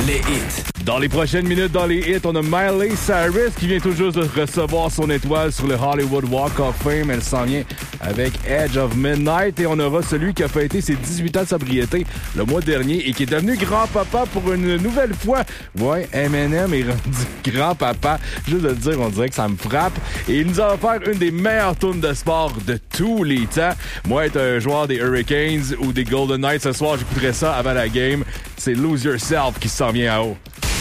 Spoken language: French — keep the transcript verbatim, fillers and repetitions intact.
les hits. Dans les prochaines minutes, dans les hits, on a Miley Cyrus qui vient tout juste de recevoir son étoile sur le Hollywood Walk of Fame. Elle s'en vient avec Edge of Midnight. Et on aura celui qui a fêté ses dix-huit ans de sobriété le mois dernier et qui est devenu grand-papa pour une nouvelle fois. Ouais, Eminem est rendu grand-papa. Juste de le dire, on dirait que ça me frappe. Et il nous a offert une des meilleures tunes de sport de tous les temps. Moi, être un joueur des Hurricanes ou des Golden Knights ce soir, j'écouterais ça avant la game. C'est Lose Yourself qui s'en vient à haut.